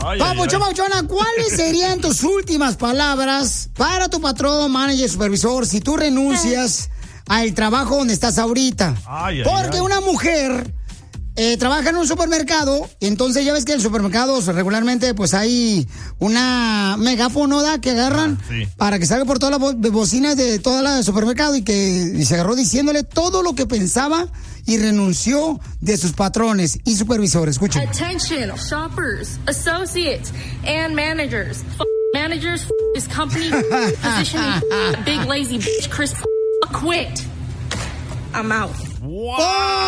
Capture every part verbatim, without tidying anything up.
Papuchón, Papuchona, ¿cuáles serían tus últimas palabras para tu patrón, manager, supervisor, si tú renuncias al trabajo donde estás ahorita? Ay, ay, Porque ay. una mujer eh, trabaja en un supermercado, y entonces ya ves que en supermercados regularmente pues hay una megáfono ¿da? que agarran ah, sí. para que salga por todas las bo bocinas de todo el supermercado, y que y se agarró diciéndole todo lo que pensaba y renunció de sus patrones y supervisores. Escuchen. Attention, shoppers, associates, and managers. F managers, f this company, positioning, big lazy bitch, Chris, f quit. I'm out. ¡Wow!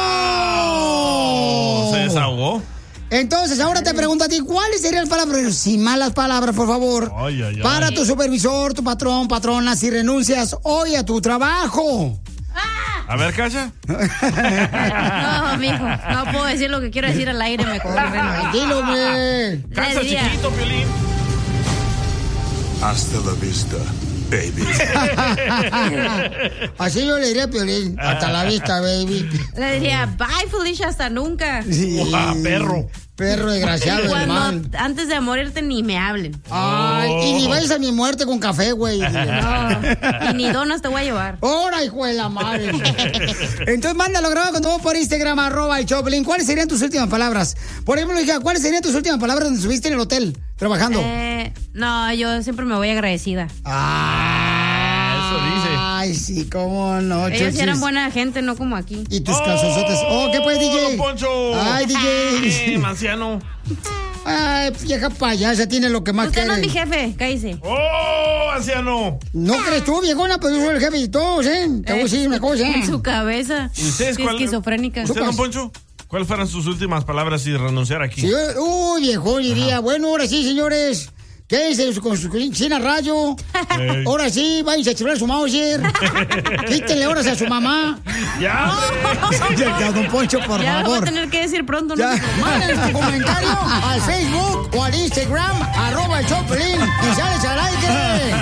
Oh. ¿Se desahogó? Entonces, ahora te pregunto a ti, ¿cuáles serían las palabras, sin malas palabras, por favor, ay, ay, ay. para tu supervisor, tu patrón, patrona, si renuncias hoy a tu trabajo? A ver, Cacha. No, mijo, no puedo decir lo que quiero decir al aire, me corren. Tranquilo, güey. Casa chiquito, Piolín. Hasta la vista, baby. Así yo le diría a Piolín. Hasta la vista, baby. Le diría, bye, Felicia, hasta nunca. Sí. Wow, perro. Perro desgraciado, hermano. Antes de morirte ni me hablen. Ay, oh. y ni vayas a mi muerte con café, güey. No, y ni donas te voy a llevar. ¡Hora, hijo de la madre! Entonces, mándalo grabado con todo por Instagram, arroba el Choplin. ¿Cuáles serían tus últimas palabras? Por ejemplo, hija, ¿cuáles serían tus últimas palabras donde estuviste en el hotel trabajando? Eh, no, yo siempre me voy agradecida. Ah, eso dice. Ay, sí, cómo no. Ellos sí eran buena gente, no como aquí. Y tus calzozotes. Oh, ¿qué pues, D J? Poncho. Ay, D J. Ay, anciano. Ay, vieja payasa, tiene lo que más Usted quiere. no es mi jefe, cállese. ¡Oh, anciano! No crees tú, viejona, pero yo soy el jefe de todos, ¿eh? Te voy a decir una cosa. En su cabeza. ¿Y ustedes cuál? Esquizofrénica. ¿Usted, don Poncho? ¿Cuáles fueron sus últimas palabras y renunciar aquí? Sí, uy, viejo, diría. Ajá. Bueno, ahora sí, señores. Quédense con su cocina rayo. Hey. Ahora sí, váyanse a chiflar a su Mauser. Quítenle horas a su mamá. Ya. Ya, ya, don Poncho, por ya favor. Ya voy a tener que decir pronto. Ya. No Manden tu comentario al Facebook o al Instagram, arroba el Choplin, y sales al aire.